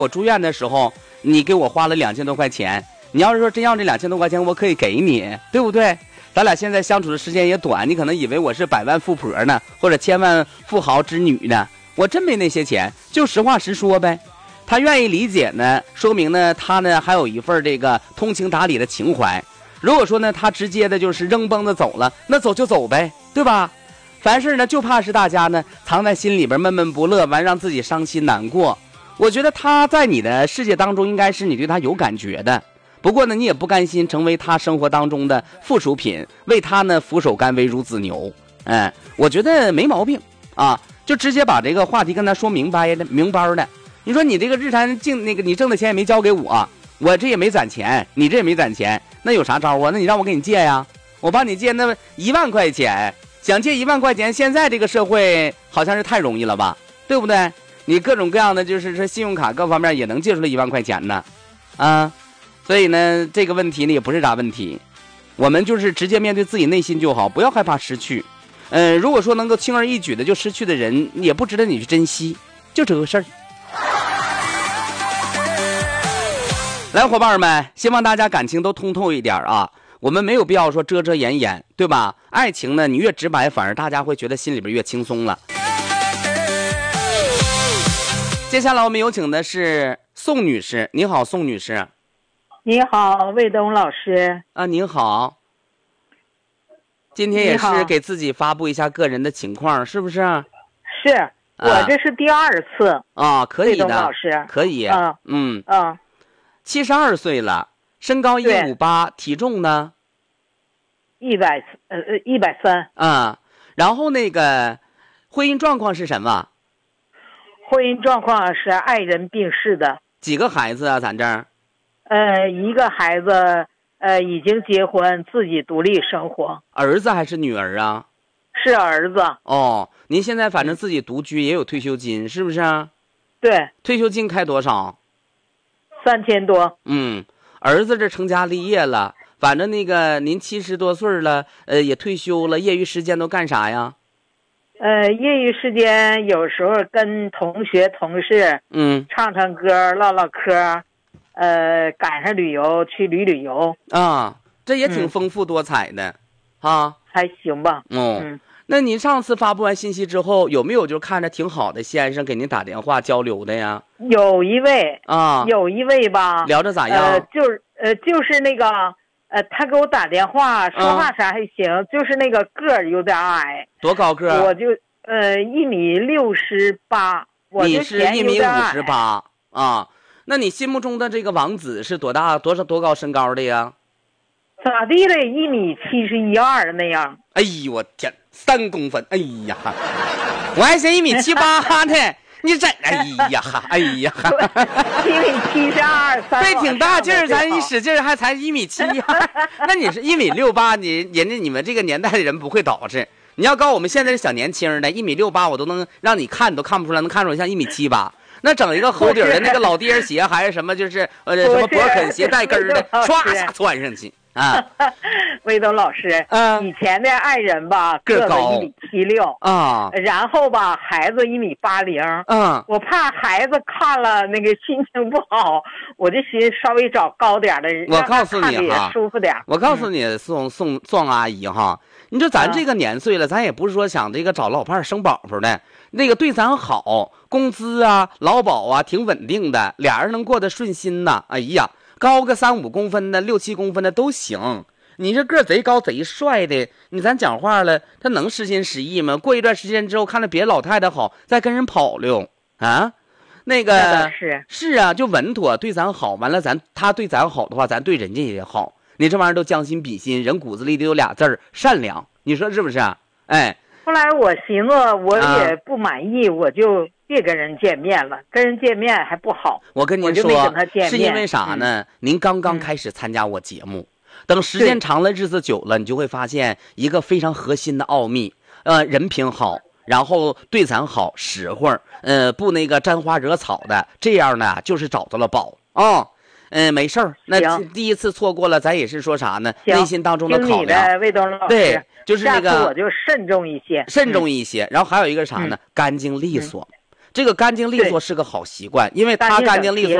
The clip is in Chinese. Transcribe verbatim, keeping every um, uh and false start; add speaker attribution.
Speaker 1: 我住院的时候，你给我花了两千多块钱，你要是说真要这两千多块钱，我可以给你，对不对？咱俩现在相处的时间也短，你可能以为我是百万富婆呢，或者千万富豪之女呢，我真没那些钱，就实话实说呗。他愿意理解呢，说明呢他呢还有一份这个通情达理的情怀。如果说呢他直接的就是扔崩子走了，那走就走呗，对吧？凡事呢就怕是大家呢藏在心里边闷闷不乐，完让自己伤心难过。我觉得他在你的世界当中应该是你对他有感觉的，不过呢你也不甘心成为他生活当中的附属品，为他呢俯首甘为孺子牛。哎，我觉得没毛病啊，就直接把这个话题跟他说明白了明白了。你说你这个日产净那个你挣的钱也没交给我，我这也没攒钱，你这也没攒钱，那有啥招啊？那你让我给你借呀，我帮你借那一万块钱，想借一万块钱，现在这个社会好像是太容易了吧，对不对？你各种各样的就是说信用卡各方面也能借出来一万块钱呢，啊，所以呢这个问题呢也不是啥问题，我们就是直接面对自己内心就好，不要害怕失去。嗯、呃，如果说能够轻而易举的就失去的人，也不值得你去珍惜，就这个事儿。来，伙伴们，希望大家感情都通透一点啊！我们没有必要说遮遮掩掩，对吧？爱情呢，你越直白，反而大家会觉得心里边越轻松了。接下来我们有请的是宋女士，你好，宋女士。
Speaker 2: 你好，魏东老师。
Speaker 1: 啊，您好。今天也是给自己发布一下个人的情况，是不是？
Speaker 2: 是，我这是第二次。
Speaker 1: 啊，可以的，
Speaker 2: 魏东老师，
Speaker 1: 可以。
Speaker 2: 啊、
Speaker 1: 嗯
Speaker 2: 嗯。
Speaker 1: 七十二岁了，身高一五八，体重呢？
Speaker 2: 一百呃呃一百三。
Speaker 1: 啊，然后那个婚姻状况是什么？
Speaker 2: 婚姻状况是爱人病逝的。
Speaker 1: 几个孩子啊？咱这儿？
Speaker 2: 呃，一个孩子呃已经结婚，自己独立生活。
Speaker 1: 儿子还是女儿啊？
Speaker 2: 是儿子。
Speaker 1: 哦，您现在反正自己独居，也有退休金，是不是啊？
Speaker 2: 对。
Speaker 1: 退休金开多少？
Speaker 2: 三千多。
Speaker 1: 嗯，儿子这成家立业了，反正那个您七十多岁了，呃，也退休了，业余时间都干啥呀？
Speaker 2: 呃，业余时间有时候跟同学同事，
Speaker 1: 嗯，
Speaker 2: 唱唱歌，唠唠嗑，呃，赶上旅游去旅旅游
Speaker 1: 啊，这也挺丰富多彩的，嗯、啊，
Speaker 2: 还行吧。
Speaker 1: 哦、嗯，那您上次发布完信息之后，有没有就看着挺好的先生给您打电话交流的呀？
Speaker 2: 有一位
Speaker 1: 啊，
Speaker 2: 有一位吧，
Speaker 1: 聊着咋样？
Speaker 2: 呃，就是呃，就是那个呃，他给我打电话，说话啥还行，嗯、就是那个个儿有点矮。
Speaker 1: 多高个儿？
Speaker 2: 我就呃一米六十八，我就
Speaker 1: 你是一米五十八啊？那你心目中的这个王子是多大、多少、多高身高的呀？
Speaker 2: 咋地的？一米七十一二那样。
Speaker 1: 哎呦我天，三公分！哎呀，我还嫌一米七八呢。你这哎呀哈，哎呀哈，
Speaker 2: 一米七十二，
Speaker 1: 对，挺大劲儿，咱一使劲儿还才一米七二，那你是一米六八，你人家你们这个年代的人不会导致。你要告我们现在的小年轻的，一米六八我都能让你看，你都看不出来，能看出来像一米七八。那整一个厚底儿的那个老爹鞋，还是什么，就是呃什么勃肯鞋带跟儿的，唰一下窜上去。啊，
Speaker 2: 魏东老师，
Speaker 1: 嗯，
Speaker 2: 以前的爱人吧，个子一米七六
Speaker 1: 啊，
Speaker 2: 然后吧，孩子一米八零，
Speaker 1: 嗯，
Speaker 2: 我怕孩子看了那个心情不好，我就寻思稍微找高点的人，
Speaker 1: 我告诉你哈，
Speaker 2: 舒服点。
Speaker 1: 我告诉你，宋宋宋阿姨哈，你说咱这个年岁了，咱也不是说想这个找老伴儿生宝宝的，那个对咱好，工资啊、劳保啊挺稳定的，俩人能过得顺心呐。哎呀。高个三五公分的，六七公分的都行。你这个贼高贼帅的，你咱讲话了，他能实心实意吗？过一段时间之后，看着别老太太好，再跟人跑溜啊？那个
Speaker 2: 那是
Speaker 1: 是啊，就稳妥，对咱好。完了，咱他对咱好的话，咱对人家也好。你这玩意儿都将心比心，人骨子里得有俩字儿善良。你说是不是啊？哎。
Speaker 2: 后来我寻思，我也不满意，啊、我就。别跟人见面了，跟人见面还不好。
Speaker 1: 我跟您说，是因为啥呢？
Speaker 2: 嗯、
Speaker 1: 您刚刚开始参加我节目，嗯、等时间长了，日子久了，你就会发现一个非常核心的奥秘。呃，人品好，然后对咱好，实惠，呃，不那个沾花惹草的，这样呢，就是找到了宝啊。哦嗯、呃，没事儿。那第一次错过了，咱也是说啥呢？内心当中的考量。
Speaker 2: 魏东老师，
Speaker 1: 对，就是那个，
Speaker 2: 我就慎重一些，
Speaker 1: 慎重一些。嗯、然后还有一个啥呢？嗯、干净利索。嗯这个干净利索是个好习惯，因为他干净利索